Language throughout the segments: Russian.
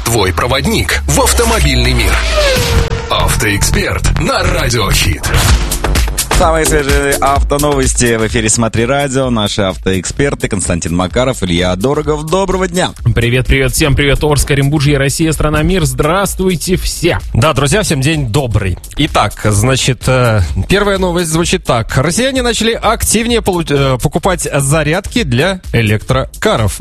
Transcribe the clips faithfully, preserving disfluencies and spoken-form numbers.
твой проводник в автомобильный мир. Автоэксперт на Радио Хит. Самые свежие автоновости в эфире «Смотри радио». Наши автоэксперты Константин Макаров, Илья Дорогов. Доброго дня. Привет, привет, всем привет. Орск, Оренбуржье, Россия, страна, мир. Здравствуйте все. Да, друзья, всем день добрый. Итак, значит, первая новость звучит так. Россияне начали активнее полу- покупать зарядки для электрокаров.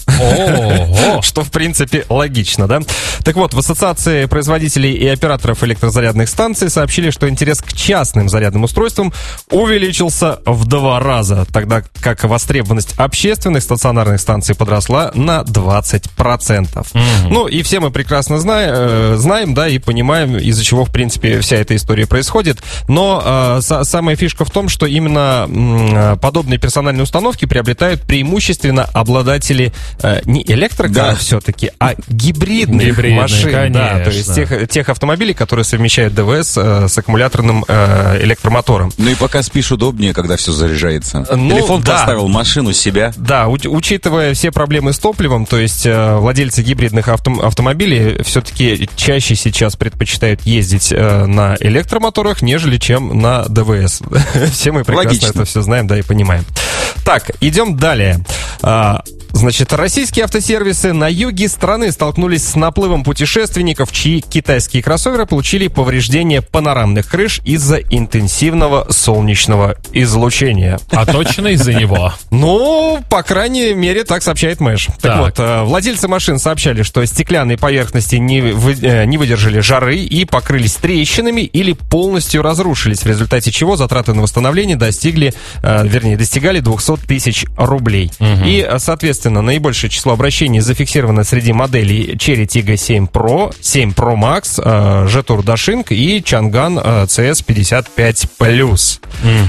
Ого. Что, в принципе, логично, да? Так вот, в Ассоциации производителей и операторов электрозарядных станций сообщили, что интерес к частным зарядным устройствам увеличился в два раза, тогда как востребованность общественных стационарных станций подросла на двадцать процентов. Mm-hmm. Ну, и все мы прекрасно знаем, э, знаем, да, и понимаем, из-за чего, в принципе, вся эта история происходит. Но э, с- самая фишка в том, что именно э, подобные персональные установки приобретают преимущественно обладатели э, не электрокаров, да, все-таки, а гибридных, гибридных машин. Конечно. Да, то есть тех, тех автомобилей, которые совмещают ДВС э, с аккумуляторным э, электромотором. Ну и пока спишь удобнее, когда все заряжается. Ну, телефон да. поставил, машину себя. Да, у- учитывая все проблемы с топливом, то есть э, владельцы гибридных авто- автомобилей все-таки чаще сейчас предпочитают ездить э, на электромоторах, нежели чем на ДВС. Все мы прекрасно Логично. это все знаем, да, и понимаем. Так, идем далее. А, Значит, российские автосервисы на юге страны столкнулись с наплывом путешественников, чьи китайские кроссоверы получили повреждения панорамных крыш из-за интенсивного солнечного излучения. А точно из-за него? Ну, по крайней мере, так сообщает Мэш. Так, Так. вот, э, владельцы машин сообщали, что стеклянные поверхности не, вы- э, не выдержали жары и покрылись трещинами или полностью разрушились, в результате чего затраты на восстановление достигли, э, вернее, достигали двести тысяч рублей. И, э, соответственно, наибольшее число обращений зафиксировано среди моделей Chery Tiggo семь Pro, семь Pro Max, э, Jetour Dashing и Chang'an э, си эс пятьдесят пять плюс.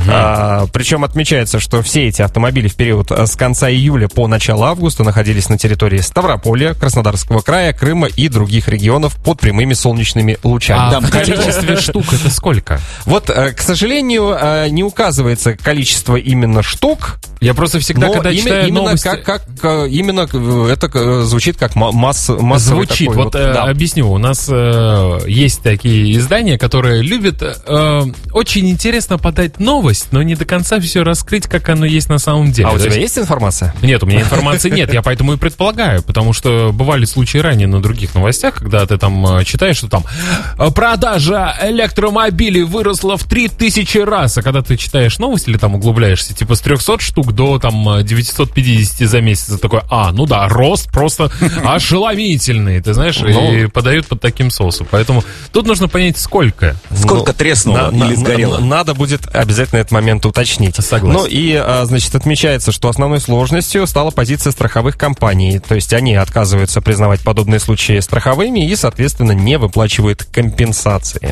А, причем отмечается, что все эти автомобили в период с конца июля по начало августа находились на территории Ставрополя, Краснодарского края, Крыма и других регионов под прямыми солнечными лучами. А в количестве штук это сколько? Вот, э, к сожалению, э, не указывается количество именно штук, Я просто всегда, но когда име- читаю именно новости... как, как э, именно э, это э, звучит как ма- масс, массовый Звучит, такой вот, э, да. объясню. У нас э, есть такие издания, которые любят э, очень интересно подать новость, но не до конца все раскрыть, как оно есть на самом деле. А у То тебя есть- есть информация? Нет, у меня информации нет, я поэтому и предполагаю, потому что бывали случаи ранее на других новостях, когда ты там э, читаешь, что там э, продажа электромобилей выросла в три тысячи раз, а когда ты читаешь новости или там углубляешься, типа с трехсот штук до там девятьсот пятьдесят за месяц, ты такой, а, ну да, рост просто ошеломительный, ты знаешь, Ну. и подают под таким соусом, поэтому тут нужно понять, сколько. Сколько треснуло На- или на- сгорело? на- Надо будет обязательно этот момент уточнить. Согласен. Ну и, а, значит, отмечается, что основной сложностью стала позиция страховых компаний. То есть они отказываются признавать подобные случаи страховыми и, соответственно, не выплачивают компенсации.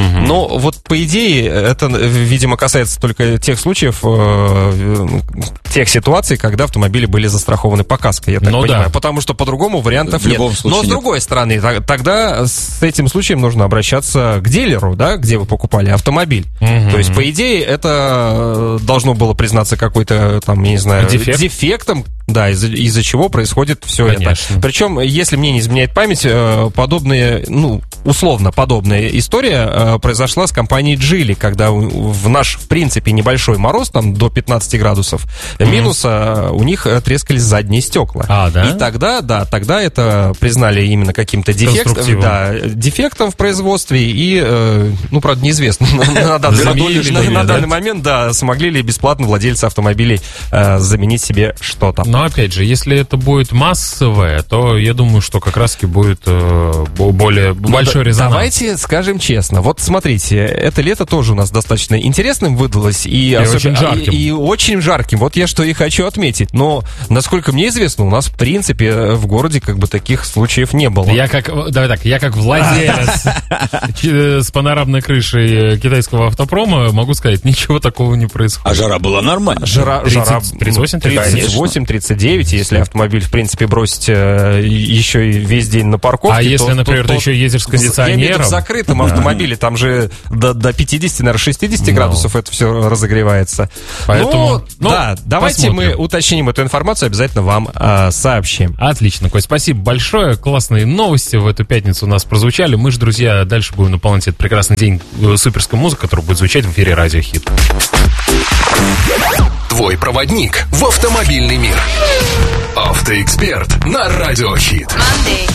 Но вот по идее это, видимо, касается только тех случаев, э, тех ситуаций, когда автомобили были застрахованы по каско, я так Ну понимаю. да. Потому что по-другому вариантов В нет. любом случае Но с нет. другой стороны, та- тогда с этим случаем нужно обращаться к дилеру, да, где вы покупали автомобиль. То есть, по идее, это э, должно было признаться какой-то, там, я не знаю, Дефект. дефектом, да, из-за, из-за чего происходит все это. Конечно. Причем, если мне не изменяет память, э, подобные, ну, условно подобная история э, произошла с компанией Geely, когда у- в наш, в принципе, небольшой мороз, там, до пятнадцати градусов, минуса, у них э, трескались задние стекла. А, да? И тогда, да, тогда это признали именно каким-то дефектом, Конструктивом. да, дефектом в производстве и, э, ну, правда, неизвестно на данный Заменили на- ли, на да? данный момент, да, смогли ли бесплатно владельцы автомобилей э, заменить себе что-то. Но опять же, если это будет массовое, то я думаю, что как раз-таки будет э, бо- более большой Да, резонанс. Давайте скажем честно. Вот смотрите, это лето тоже у нас достаточно интересным выдалось. И, очень жарким. И, и очень жарким. Вот я что и хочу отметить. Но, насколько мне известно, у нас, в принципе, в городе как бы таких случаев не было. Я как, давай так, я как владелец ч- с панорамной крышей китайского автопрома могу сказать, ничего такого не А происходит. жара была нормальная. Жара, тридцать, жара тридцать восемь, тридцать восемь, тридцать девять. Если автомобиль, в принципе, бросить э, еще и весь день на парковке. А то- если, то- например, то- ты еще ездишь с Зимой кондиционером. Я имею в виду в закрытом автомобиле, там же до, до пятидесяти, наверное, шестидесяти градусов это все разогревается. Поэтому, ну, ну, да, давайте посмотрим. мы уточним эту информацию, обязательно вам э, сообщим. Отлично, Кость, спасибо большое. Классные новости в эту пятницу у нас прозвучали. Мы же, друзья, дальше будем наполнять этот прекрасный день суперской музыкой, которая будет звучать в эфире Радио Хит. Твой проводник в автомобильный мир. Автоэксперт на Радио Хит. Monday.